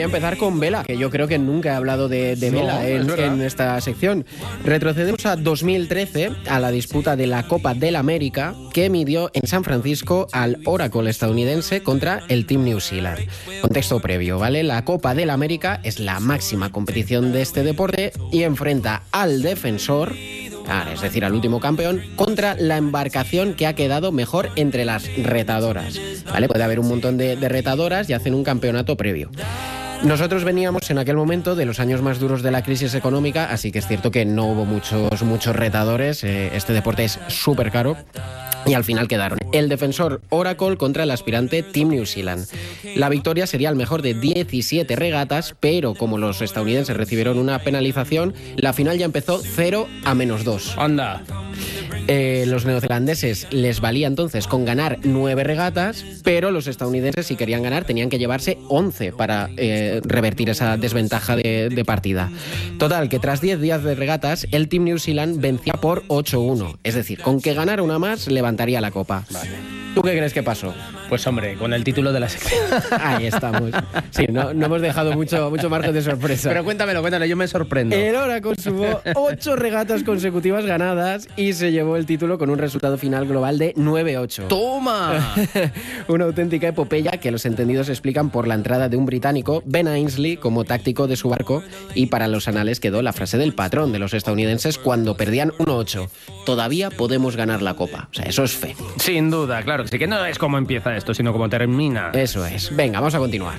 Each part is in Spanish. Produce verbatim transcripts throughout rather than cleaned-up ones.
a empezar con vela, que yo creo que nunca he hablado de, de vela no, en, en esta sección. Retrocedemos a dos mil trece, a la disputa de la Copa del América, que midió en San Francisco al Oracle estadounidense contra el Team New Zealand. Contexto previo, ¿vale? La Copa del América es la máxima competición de este deporte y enfrenta al defensor, es decir, al último campeón, contra la embarcación que ha quedado mejor entre las retadoras, ¿vale? Puede haber un montón de, de retadoras y hacen un campeonato previo. Nosotros veníamos en aquel momento de los años más duros de la crisis económica, así que es cierto que no hubo muchos, muchos retadores. Este deporte es súper caro. Y al final quedaron el defensor Oracle contra el aspirante Team New Zealand. La victoria sería el mejor de diecisiete regatas, pero como los estadounidenses recibieron una penalización, la final ya empezó cero a menos dos. ¡Anda! Eh, los neozelandeses les valía entonces con ganar nueve regatas, pero los estadounidenses, si querían ganar, tenían que llevarse once para eh, revertir esa desventaja de, de partida. Total, que tras diez días de regatas, el Team New Zealand vencía por ocho uno. Es decir, con que ganara una más, levantaría la copa. Vale. ¿Tú qué crees que pasó? Pues hombre, con el título de la sección. Ahí estamos. Sí, no, no hemos dejado mucho, mucho margen de sorpresa. Pero cuéntamelo, cuéntalo, yo me sorprendo. El Oracle sumó ocho regatas consecutivas ganadas y se llevó el título con un resultado final global de nueve ocho. ¡Toma! Una auténtica epopeya que los entendidos explican por la entrada de un británico, Ben Ainslie, como táctico de su barco, y para los anales quedó la frase del patrón de los estadounidenses cuando perdían uno ocho. Todavía podemos ganar la copa. O sea, eso es fe. Sin duda, claro que sí, que no es como empieza esto, sino como termina. Eso es. Venga, vamos a continuar.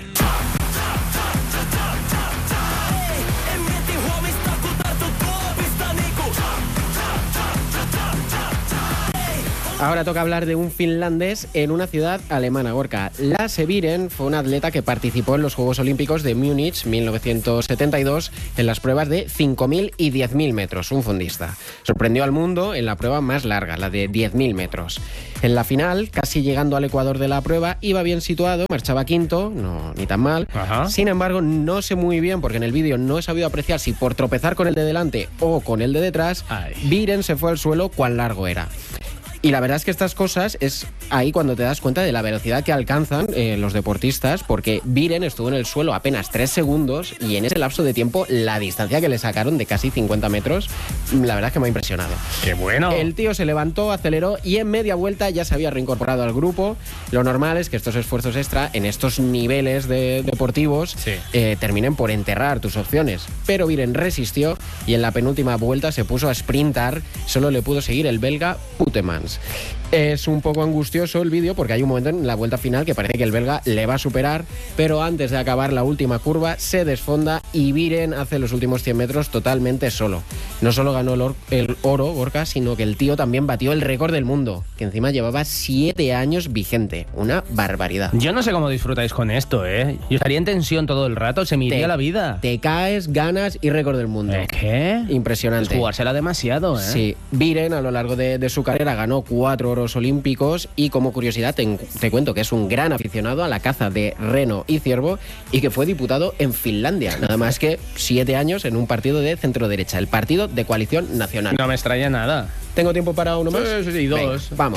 Ahora toca hablar de un finlandés en una ciudad alemana, Gorka. Lasse Viren fue un atleta que participó en los Juegos Olímpicos de Múnich mil novecientos setenta y dos en las pruebas de cinco mil y diez mil metros, un fondista. Sorprendió al mundo en la prueba más larga, la de diez mil metros. En la final, casi llegando al ecuador de la prueba, iba bien situado, marchaba quinto, no ni tan mal. Ajá. Sin embargo, no sé muy bien, porque en el vídeo no he sabido apreciar si por tropezar con el de delante o con el de detrás, Ay. Viren se fue al suelo cuán largo era. Y la verdad es que estas cosas es ahí cuando te das cuenta de la velocidad que alcanzan eh, los deportistas, porque Viren estuvo en el suelo apenas tres segundos y en ese lapso de tiempo la distancia que le sacaron de casi cincuenta metros, la verdad es que me ha impresionado. ¡Qué bueno! El tío se levantó, aceleró y en media vuelta ya se había reincorporado al grupo. Lo normal es que estos esfuerzos extra en estos niveles de deportivos sí. eh, terminen por enterrar tus opciones. Pero Viren resistió y en la penúltima vuelta se puso a sprintar. Solo le pudo seguir el belga Putemans. Es un poco angustioso el vídeo porque hay un momento en la vuelta final que parece que el belga le va a superar, pero antes de acabar la última curva se desfonda y Viren hace los últimos cien metros totalmente solo. No solo ganó el, or- el oro, Gorka, sino que el tío también batió el récord del mundo, que encima llevaba siete años vigente. Una barbaridad. Yo no sé cómo disfrutáis con esto, ¿eh? Yo estaría en tensión todo el rato, se me iría Te- la vida. Te caes, ganas y récord del mundo. ¿Eh, ¿Qué? Impresionante. Es jugársela demasiado, ¿eh? Sí, Viren a lo largo de, de su carrera ganó cuatro oros olímpicos y como curiosidad te, te cuento que es un gran aficionado a la caza de reno y ciervo y que fue diputado en Finlandia, nada más que siete años en un partido de centro-derecha, el Partido de Coalición Nacional. No me extraña nada. ¿Tengo tiempo para uno más? Sí, sí, sí, dos. Venga, vamos.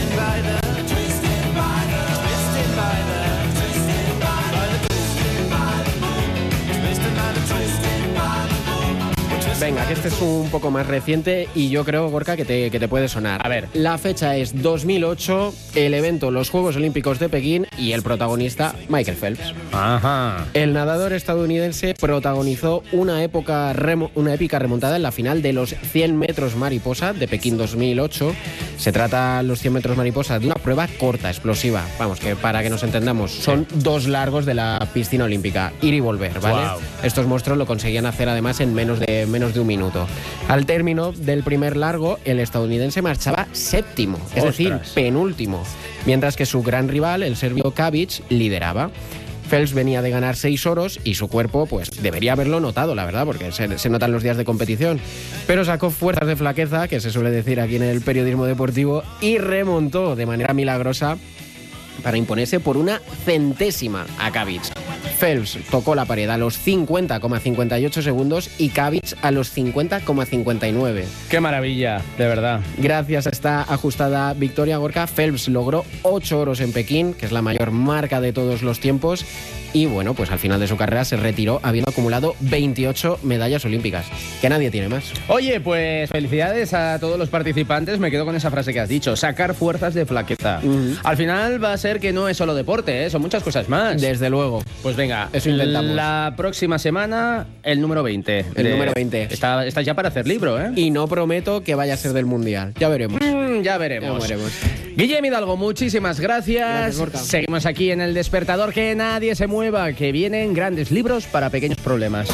Venga, que este es un poco más reciente y yo creo, Gorka, que te, que te puede sonar. A ver. La fecha es dos mil ocho, el evento Los Juegos Olímpicos de Pekín y el protagonista Michael Phelps. Ajá. El nadador estadounidense protagonizó una, época remo- una épica remontada en la final de los cien metros mariposa de Pekín dos mil ocho. Se trata, los cien metros mariposa, de una prueba corta, explosiva. Vamos, que para que nos entendamos, son dos largos de la piscina olímpica, ir y volver, ¿vale? Wow. Estos monstruos lo conseguían hacer además en menos de, menos de un minuto. Al término del primer largo, el estadounidense marchaba séptimo, es Ostras. decir, penúltimo, mientras que su gran rival, el serbio Kavic, lideraba. Phelps venía de ganar seis oros y su cuerpo pues debería haberlo notado, la verdad, porque se, se notan los días de competición. Pero sacó fuerzas de flaqueza, que se suele decir aquí en el periodismo deportivo, y remontó de manera milagrosa para imponerse por una centésima a Kavic. Phelps tocó la pared a los cincuenta coma cincuenta y ocho segundos y Kavic a los cincuenta coma cincuenta y nueve. Qué maravilla, de verdad. Gracias a esta ajustada victoria, Gorka, Phelps logró ocho oros en Pekín, que es la mayor marca de todos los tiempos, y bueno, pues al final de su carrera se retiró habiendo acumulado veintiocho medallas olímpicas, que nadie tiene más. Oye, pues felicidades a todos los participantes. Me quedo con esa frase que has dicho, sacar fuerzas de flaqueza. Uh-huh. Al final va a ser que no es solo deporte, ¿eh? Son muchas cosas más. Desde luego. Pues venga, eso intentamos. La próxima semana, el número veinte. El de... número veinte. Está, está ya para hacer libro, ¿eh? Y no prometo que vaya a ser del Mundial. Ya veremos. Mm, ya veremos. Ya veremos. Guillem Hidalgo, muchísimas gracias. Gracias, Seguimos aquí en El Despertador. Que nadie se mueva, que vienen grandes libros para pequeños problemas.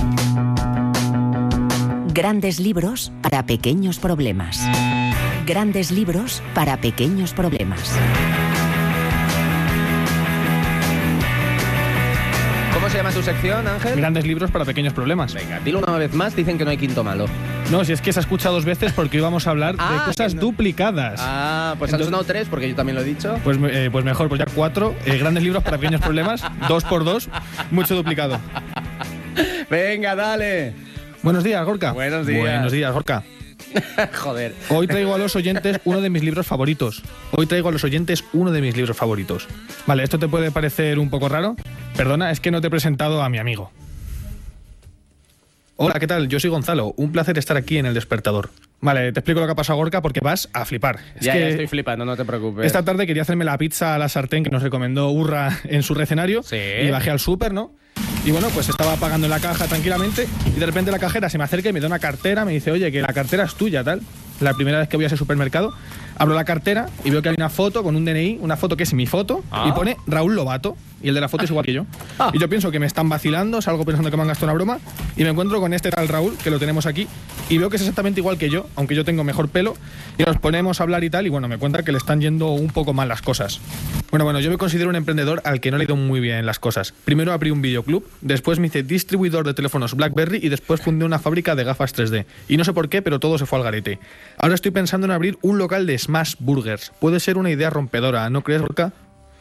Grandes libros para pequeños problemas. Grandes libros para pequeños problemas. ¿Cómo se llama tu sección, Ángel? Grandes libros para pequeños problemas. Venga, dilo una vez más, dicen que no hay quinto malo. No, si es que se ha escuchado dos veces porque hoy vamos a hablar ah, de cosas no. duplicadas. Ah, pues Entonces, han sonado tres porque yo también lo he dicho. Pues, eh, pues mejor, pues ya cuatro. Eh, grandes libros para pequeños problemas, dos por dos, mucho duplicado. Venga, dale. Buenos días, Gorka. Buenos días. Buenos días, Gorka. Joder. Hoy traigo a los oyentes uno de mis libros favoritos. Hoy traigo a los oyentes uno de mis libros favoritos. Vale, esto te puede parecer un poco raro. Perdona, es que no te he presentado a mi amigo. Hola, ¿qué tal? Yo soy Gonzalo. Un placer estar aquí en El Despertador. Vale, te explico lo que ha pasado, Gorka, porque vas a flipar. Es ya, que ya estoy flipando, no te preocupes. Esta tarde quería hacerme la pizza a la sartén que nos recomendó Urra en su recenario. Sí. Y bajé al súper, ¿no? Y bueno, pues estaba pagando en la caja tranquilamente y de repente la cajera se me acerca y me da una cartera, me dice, oye, que la cartera es tuya, tal. La primera vez que voy a ese supermercado, abro la cartera y veo que hay una foto con un D N I, una foto que es mi foto, ah. y pone Raúl Lobato, y el de la foto es igual que yo. Ah. Y yo pienso que me están vacilando, salgo pensando que me han gastado una broma, y me encuentro con este tal Raúl, que lo tenemos aquí, y veo que es exactamente igual que yo, aunque yo tengo mejor pelo, y nos ponemos a hablar y tal, y bueno, me cuenta que le están yendo un poco mal las cosas. Bueno, bueno, yo me considero un emprendedor al que no le he ido muy bien las cosas. Primero abrí un videoclub, después me hice distribuidor de teléfonos BlackBerry y después fundé una fábrica de gafas tres D. Y no sé por qué, pero todo se fue al garete. Ahora estoy pensando en abrir un local de smash burgers. Puede ser una idea rompedora, ¿no crees, Gorka?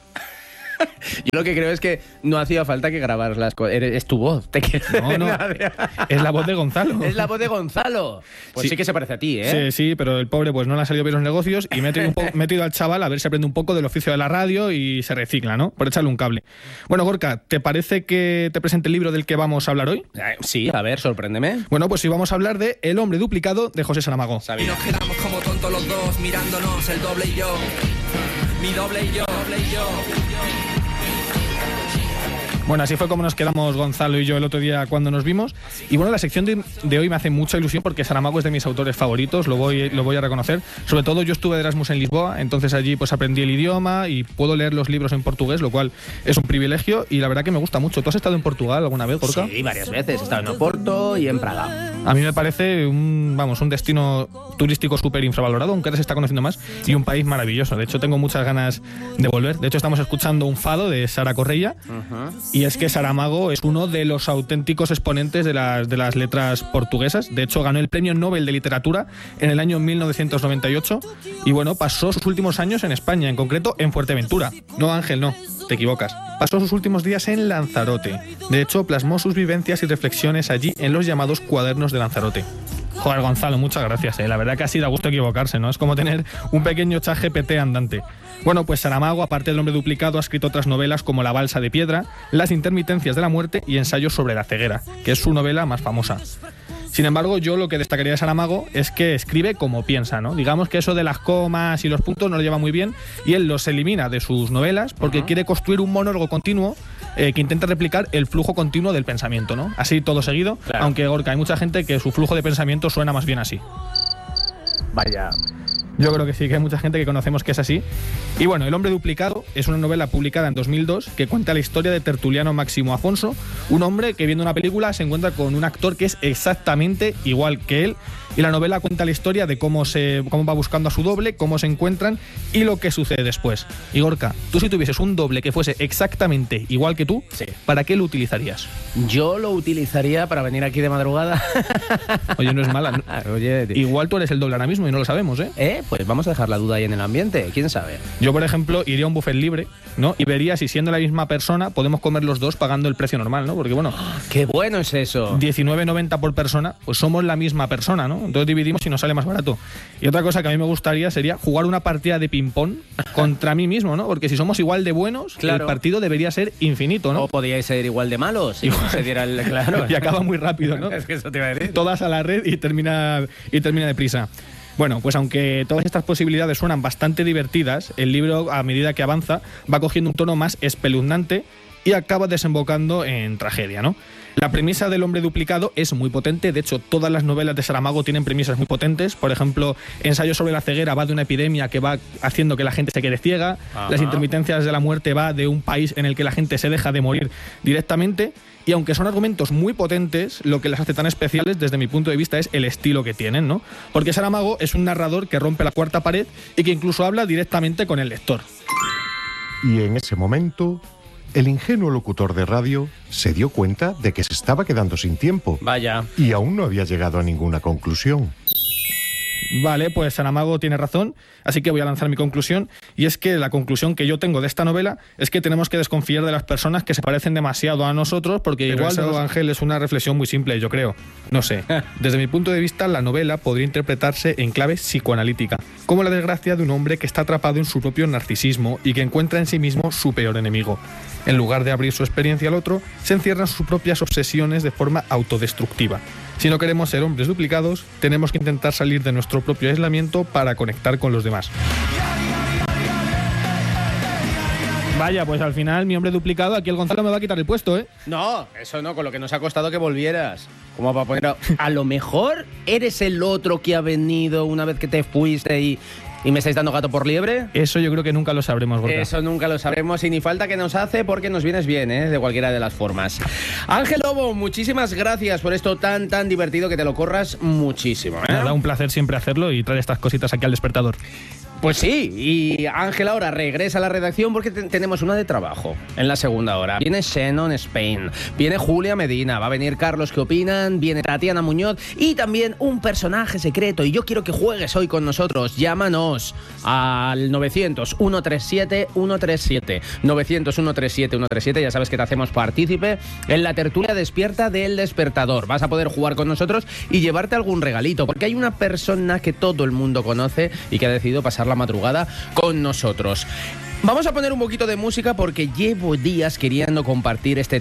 Yo lo que creo es que no hacía falta que grabaras las cosas. Es tu voz. Te no, no. Es la voz de Gonzalo. Es la voz de Gonzalo. Pues sí. sí que se parece a ti, ¿eh? Sí, sí, pero el pobre pues no le ha salido bien los negocios y me he metido, un poco, metido al chaval a ver si aprende un poco del oficio de la radio y se recicla, ¿no? Por echarle un cable. Bueno, Gorka, ¿te parece que te presente el libro del que vamos a hablar hoy? Sí, a ver, sorpréndeme. Bueno, pues sí, vamos a hablar de El hombre duplicado de José Saramago. Y nos quedamos como tontos los dos mirándonos el doble y yo. Mi doble y yo, doble y yo. Bueno, así fue como nos quedamos Gonzalo y yo el otro día cuando nos vimos. Y bueno, la sección de, de hoy me hace mucha ilusión porque Saramago es de mis autores favoritos, lo voy, lo voy a reconocer. Sobre todo yo estuve de Erasmus en Lisboa, entonces allí pues aprendí el idioma y puedo leer los libros en portugués, lo cual es un privilegio y la verdad que me gusta mucho. ¿Tú has estado en Portugal alguna vez, Gorka? Sí, varias veces. He estado en Oporto y en Praga. A mí me parece un, vamos, un destino turístico súper infravalorado, aunque ahora se está conociendo más, y un país maravilloso. De hecho, tengo muchas ganas de volver. De hecho, estamos escuchando un fado de Sara Correia. Uh-huh. Y es que Saramago es uno de los auténticos exponentes de las, de las letras portuguesas. De hecho, ganó el Premio Nobel de Literatura en el año mil novecientos noventa y ocho. Y bueno, pasó sus últimos años en España, en concreto en Fuerteventura. No, Ángel, no. Te equivocas. Pasó sus últimos días en Lanzarote. De hecho, plasmó sus vivencias y reflexiones allí en los llamados cuadernos de Lanzarote. Joder, Gonzalo, muchas gracias, ¿eh? La verdad que así da gusto equivocarse, ¿no? Es como tener un pequeño chat G P T andante. Bueno, pues Saramago, aparte del hombre duplicado, ha escrito otras novelas como La balsa de piedra, Las intermitencias de la muerte y Ensayos sobre la ceguera, que es su novela más famosa. Sin embargo, yo lo que destacaría de Saramago es que escribe como piensa, ¿no? Digamos que eso de las comas y los puntos no lo lleva muy bien y él los elimina de sus novelas porque uh-huh. quiere construir un monólogo continuo eh, que intenta replicar el flujo continuo del pensamiento, ¿no? Así todo seguido, claro. Aunque, Gorka, hay mucha gente que su flujo de pensamiento suena más bien así. Vaya... Yo creo que sí, que hay mucha gente que conocemos que es así. Y bueno, El hombre duplicado es una novela publicada en dos mil dos que cuenta la historia de Tertuliano Máximo Afonso, un hombre que viendo una película se encuentra con un actor que es exactamente igual que él. Y la novela cuenta la historia de cómo, se, cómo va buscando a su doble, cómo se encuentran y lo que sucede después. Y Gorka, tú si tuvieses un doble que fuese exactamente igual que tú, sí. ¿Para qué lo utilizarías? Yo lo utilizaría para venir aquí de madrugada. Oye, no es mala. ¿No? Oye, igual tú eres el doble ahora mismo y no lo sabemos, ¿eh? ¿Eh? pues vamos a dejar la duda ahí en el ambiente, quién sabe. Yo, por ejemplo, iría a un buffet libre, ¿no? Y vería si siendo la misma persona podemos comer los dos pagando el precio normal, ¿no? Porque bueno, ¡qué bueno es eso! diecinueve noventa por persona, pues somos la misma persona, ¿no? Entonces dividimos y nos sale más barato. Y otra cosa que a mí me gustaría sería jugar una partida de ping-pong contra mí mismo, ¿no? Porque si somos igual de buenos, claro, el partido debería ser infinito, ¿no? O podíais ser igual de malos y se diera el claro. Y acaba muy rápido, ¿no? Es que eso te iba a decir. Todas a la red y termina, y termina deprisa. Bueno, pues aunque todas estas posibilidades suenan bastante divertidas, el libro, a medida que avanza, va cogiendo un tono más espeluznante y acaba desembocando en tragedia, ¿no? La premisa del hombre duplicado es muy potente, de hecho todas las novelas de Saramago tienen premisas muy potentes, por ejemplo, Ensayo sobre la ceguera va de una epidemia que va haciendo que la gente se quede ciega, Ajá. Las intermitencias de la muerte va de un país en el que la gente se deja de morir directamente, y aunque son argumentos muy potentes, lo que las hace tan especiales desde mi punto de vista es el estilo que tienen, ¿no? Porque Saramago es un narrador que rompe la cuarta pared y que incluso habla directamente con el lector. Y en ese momento, el ingenuo locutor de radio se dio cuenta de que se estaba quedando sin tiempo. Vaya. Y aún no había llegado a ninguna conclusión. Vale, pues Saramago tiene razón, así que voy a lanzar mi conclusión, y es que la conclusión que yo tengo de esta novela es que tenemos que desconfiar de las personas que se parecen demasiado a nosotros, porque Pero igual, eso, Ángel, es una reflexión muy simple, yo creo. No sé. Desde mi punto de vista, la novela podría interpretarse en clave psicoanalítica, como la desgracia de un hombre que está atrapado en su propio narcisismo y que encuentra en sí mismo su peor enemigo. En lugar de abrir su experiencia al otro, se encierra en sus propias obsesiones de forma autodestructiva. Si no queremos ser hombres duplicados, tenemos que intentar salir de nuestro propio aislamiento para conectar con los demás. Vaya, pues al final mi hombre duplicado, aquí el Gonzalo me va a quitar el puesto, ¿eh? No, eso no, con lo que nos ha costado que volvieras. ¿Cómo va a poner? A, a lo mejor eres el otro que ha venido una vez que te fuiste y... ¿Y me estáis dando gato por liebre? Eso yo creo que nunca lo sabremos, Gorka. Eso nunca lo sabremos y ni falta que nos hace porque nos vienes bien, ¿eh? De cualquiera de las formas. Ángel Lobo, muchísimas gracias por esto tan, tan divertido, que te lo corras muchísimo, ¿eh? Nada, un placer siempre hacerlo y traer estas cositas aquí al despertador. Pues sí, y Ángel ahora regresa a la redacción porque te tenemos una de trabajo en la segunda hora. Viene Shannon Spain, viene Julia Medina, va a venir Carlos ¿Qué opinan? Viene Tatiana Muñoz y también un personaje secreto. Y yo quiero que juegues hoy con nosotros. Llámanos al novecientos, ciento treinta y siete, ciento treinta y siete. novecientos, ciento treinta y siete, ciento treinta y siete. Ya sabes que te hacemos partícipe en la tertulia despierta del despertador. Vas a poder jugar con nosotros y llevarte algún regalito, porque hay una persona que todo el mundo conoce y que ha decidido pasar la madrugada con nosotros. Vamos a poner un poquito de música porque llevo días queriendo compartir este